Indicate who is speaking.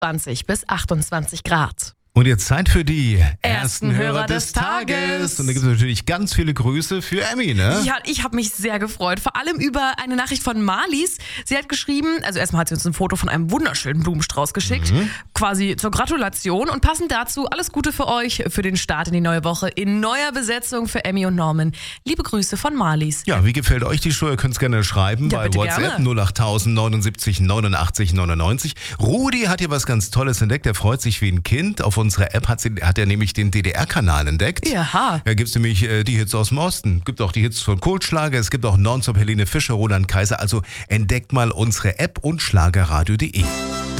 Speaker 1: 20 bis 28 Grad.
Speaker 2: Und jetzt Zeit für die
Speaker 1: Ersten Hörer des Tages.
Speaker 2: Und da gibt es natürlich ganz viele Grüße für Emmy, ne?
Speaker 1: Ja, ich habe mich sehr gefreut. Vor allem über eine Nachricht von Marlies. Sie hat geschrieben, also erstmal hat sie uns ein Foto von einem wunderschönen Blumenstrauß geschickt. Quasi zur Gratulation. Und passend dazu, alles Gute für euch, für den Start in die neue Woche. In neuer Besetzung für Emmy und Norman. Liebe Grüße von Marlies.
Speaker 2: Ja, wie gefällt euch die Show? Ihr könnt es gerne schreiben
Speaker 1: Ja,
Speaker 2: bei
Speaker 1: bitte
Speaker 2: WhatsApp
Speaker 1: gerne.
Speaker 2: 08000 79 89 99. Rudi hat hier was ganz Tolles entdeckt. Er freut sich wie ein Kind. Auf unserer App hat er nämlich den DDR-Kanal entdeckt.
Speaker 1: Ja.
Speaker 2: Da gibt es nämlich die Hits aus dem Osten. Gibt auch die Hits von Kultschlager. Es gibt auch Nonstop Helene Fischer, Roland Kaiser. Also entdeckt mal unsere App und schlagerradio.de.